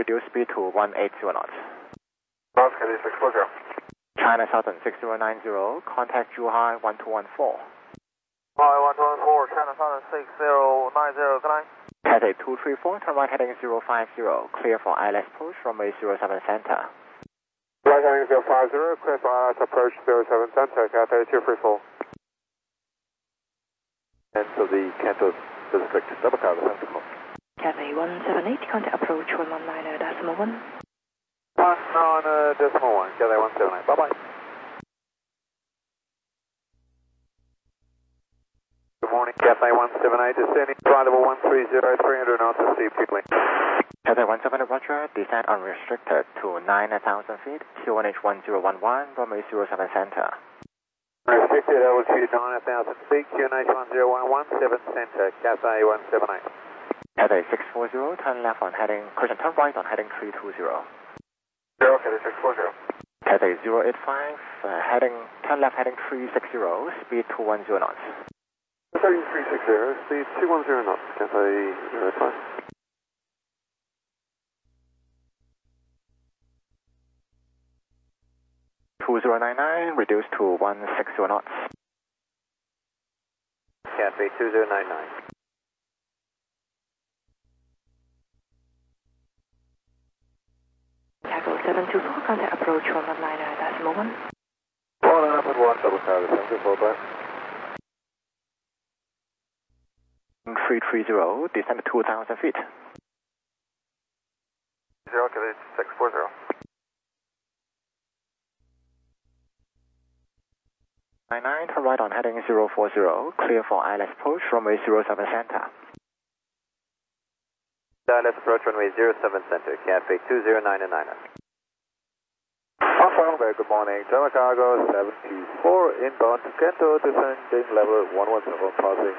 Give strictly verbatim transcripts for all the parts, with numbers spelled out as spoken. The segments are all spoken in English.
reduce speed to one eighty knots. North Cathay six four zero. China Southern six zero nine zero, contact Zhuhai one two one four. Hi, one two one four, China Southern six zero nine zero, good night. Cathay two three four, turn right heading zero five zero, clear for I L S push, runway zero seven center. Right heading zero five zero, clear for I L S approach zero seven center, Cathay two three four. And to the Kanto District, double cargo, center. Cathay one seven eight, contact approach one one nine decimal one. one nine decimal one, Cathay one seven eight, bye bye. Good morning, Cathay one seven eight, descending flight level one three zero, three hundred knots, received quickly. Cathay one seven eight, Roger, descent unrestricted to nine thousand feet, Q one H one zero one one, runway zero seven center. Restricted altitude nine thousand feet, Q N H one zero one one, seven center, Cathay one seven eight. Cathay six four zero, turn left on heading, correction, turn right on heading three two zero. Zero, Cathay six four zero. Cathay zero eight five, uh, heading, turn left heading three six zero, speed two one zero knots. Cathay three six zero, speed two one zero knots, Cathay zero eight five. two zero nine nine, reduce to one six zero knots. Cathay two zero nine nine. Taco seven two four, contact approach one one nine decimal one. one nine one, double cargo, center, full back. three three zero, descend two thousand feet. Zero, Cathay six four zero. nine nine, turn right on heading zero four zero, clear for I L S approach, runway zero seven center. I L S approach runway zero seven center, Cathay two zero nine nine. Alpha, very good morning, Java Cargo seven two four, inbound to Kanto, descending level one one seven, passing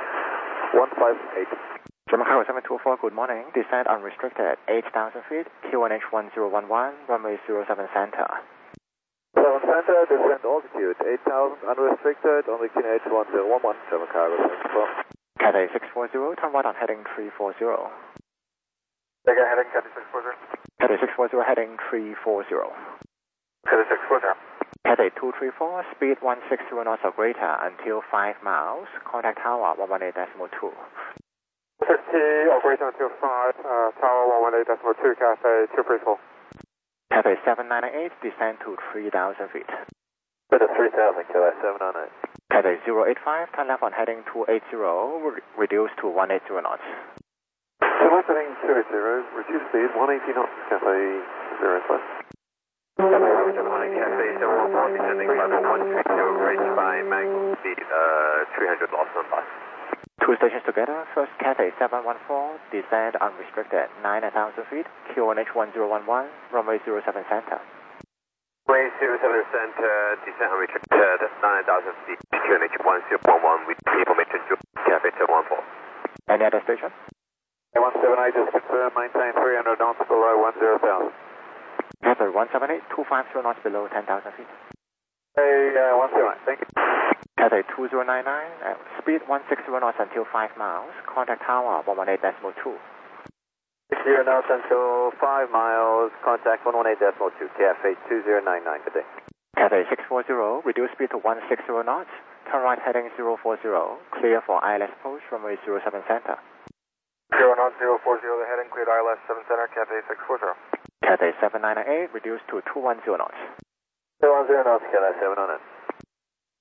one five eight. German Cargo seven two four, good morning, descent unrestricted, eight thousand feet, Q one H one zero one one, runway zero seven center. seven center, descent altitude eight thousand, unrestricted, on the Q N H one zero one one, Java Cargo seven two four. Cathay six four zero, turn right on heading three four zero. Take a heading, Cathay six four zero. Cathay six four zero, heading three four zero. Cathay six four zero. Cathay two three four, speed one six zero knots or greater until five miles, contact tower one one eight decimal two. fifty or greater until five, uh, tower one one eight decimal two, Cathay two three four. Cathay seven nine eight, descend to three thousand feet. Go to three thousand, Cathay seven nine eight. Cathay zero eight five, turn left on heading two eighty, re reduce to one eighty knots. So left heading two eighty, reduce speed one eighty knots, Cathay zero eight five. Good morning, Cathay seven one four, descending level one three zero, reached by maximum speed, uh, three hundred knots on bus. Two stations together, first Cathay seven one four, descend unrestricted, nine thousand feet, Q one H one zero one one, runway zero seven center. Runway zero seven center, descent unrestricted, nine thousand feet, Q N H one zero one one, with information to Cathay seven one four. Any other station? one seven eight is confirmed, maintain three hundred knots below one zero thousand. Cathay one seven eight, two five zero knots below ten thousand feet. Hey, uh, one seven eight, thank you. Cathay two zero nine nine, uh, speed one six zero knots until five miles, contact tower one one eight decimal two. six zero knots until five miles, contact one one eight decimal two, Cathay two zero nine nine, good day. Cathay six four zero, reduce speed to one six zero knots, turn right heading zero four zero, clear for I L S approach, runway zero seven center. zero knot zero four zero, the heading cleared I L S seven center, Cathay six four zero. Cathay seven nine eight, reduce to two one zero knots. two one zero knots, Cathay seven nine eight.